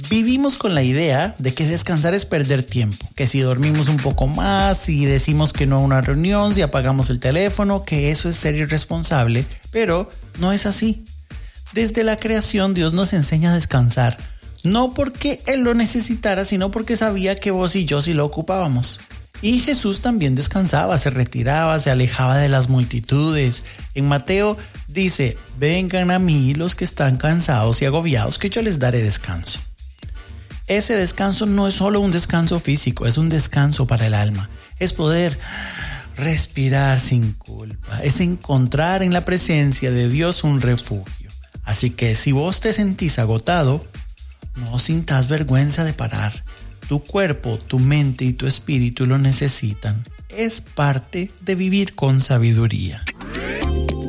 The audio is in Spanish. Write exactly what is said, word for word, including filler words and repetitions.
Vivimos con la idea de que descansar es perder tiempo, que si dormimos un poco más, si decimos que no a una reunión, si apagamos el teléfono, que eso es ser irresponsable, pero no es así. Desde la creación Dios nos enseña a descansar, no porque Él lo necesitara, sino porque sabía que vos y yo sí lo ocupábamos. Y Jesús también descansaba, se retiraba, se alejaba de las multitudes. En Mateo dice, vengan a mí los que están cansados y agobiados, que yo les daré descanso. Ese descanso no es solo un descanso físico, es un descanso para el alma. Es poder respirar sin culpa, es encontrar en la presencia de Dios un refugio. Así que si vos te sentís agotado, no sintas vergüenza de parar. Tu cuerpo, tu mente y tu espíritu lo necesitan. Es parte de vivir con sabiduría.